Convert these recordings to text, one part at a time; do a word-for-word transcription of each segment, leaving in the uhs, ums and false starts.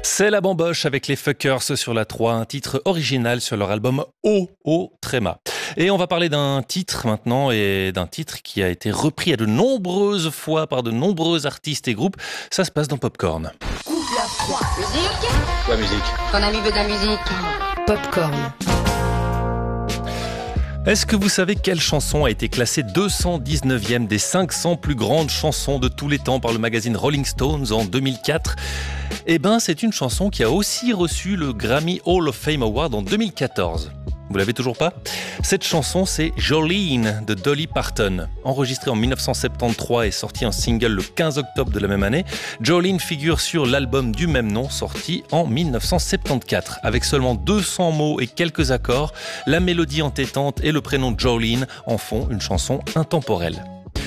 C'est la bamboche avec les Fuckers sur la trois, un titre original sur leur album O, O Tréma. Et on va parler d'un titre maintenant, et d'un titre qui a été repris à de nombreuses fois par de nombreux artistes et groupes. Ça se passe dans Popcorn. Coupe la froid. Musique. Quoi musique? Ton ami veut de la musique. Popcorn. Est-ce que vous savez quelle chanson a été classée deux cent dix-neuvième des cinq cents plus grandes chansons de tous les temps par le magazine Rolling Stones en deux mille quatre ? Eh ben, c'est une chanson qui a aussi reçu le Grammy Hall of Fame Award en deux mille quatorze. Vous l'avez toujours pas ? Cette chanson, c'est Jolene de Dolly Parton. Enregistrée en dix-neuf cent soixante-treize et sortie en single le quinze octobre de la même année, Jolene figure sur l'album du même nom sorti en dix-neuf cent soixante-quatorze. Avec seulement deux cents mots et quelques accords, la mélodie entêtante et le prénom Jolene en font une chanson intemporelle.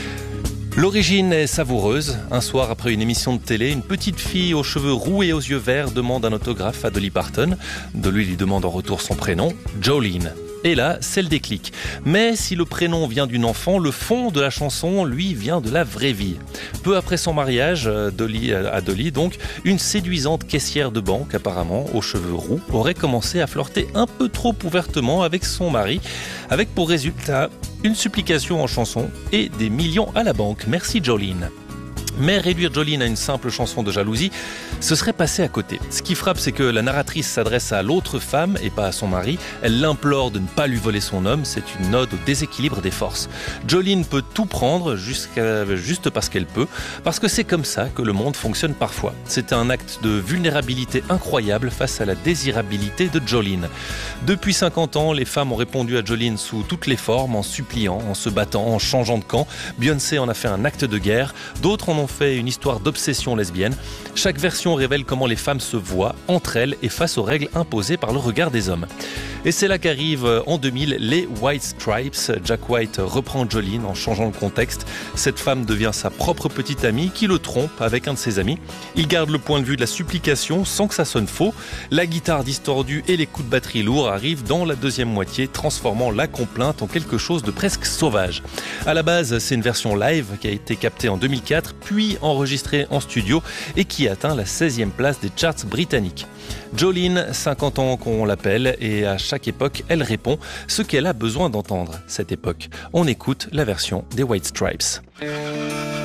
L'origine est savoureuse. Un soir, après une émission de télé, une petite fille aux cheveux roux et aux yeux verts demande un autographe à Dolly Parton. Dolly lui demande en retour son prénom, Jolene. Et là, c'est le déclic. Mais si le prénom vient d'une enfant, le fond de la chanson, lui, vient de la vraie vie. Peu après son mariage, Dolly, à Dolly, donc, une séduisante caissière de banque, apparemment, aux cheveux roux, aurait commencé à flirter un peu trop ouvertement avec son mari, avec pour résultat une supplication en chanson et des millions à la banque. Merci Jolene. Mais réduire Jolene à une simple chanson de jalousie, ce serait passer à côté. Ce qui frappe, c'est que la narratrice s'adresse à l'autre femme et pas à son mari. Elle l'implore de ne pas lui voler son homme. C'est une ode au déséquilibre des forces. Jolene peut tout prendre jusqu'à, juste parce qu'elle peut, parce que c'est comme ça que le monde fonctionne parfois. C'est un acte de vulnérabilité incroyable face à la désirabilité de Jolene. Depuis cinquante ans, les femmes ont répondu à Jolene sous toutes les formes, en suppliant, en se battant, en changeant de camp. Beyoncé en a fait un acte de guerre. D'autres en ont fait une histoire d'obsession lesbienne. Chaque version révèle comment les femmes se voient entre elles et face aux règles imposées par le regard des hommes. Et c'est là qu'arrivent en deux mille les White Stripes. Jack White reprend Jolene en changeant le contexte. Cette femme devient sa propre petite amie qui le trompe avec un de ses amis. Il garde le point de vue de la supplication sans que ça sonne faux. La guitare distordue et les coups de batterie lourds arrivent dans la deuxième moitié, transformant la complainte en quelque chose de presque sauvage. À la base, c'est une version live qui a été captée en deux mille quatre, puis enregistrée en studio et qui atteint la seizième place des charts britanniques. Jolene, cinquante ans qu'on l'appelle, et à chaque époque, elle répond ce qu'elle a besoin d'entendre, cette époque. On écoute la version des White Stripes.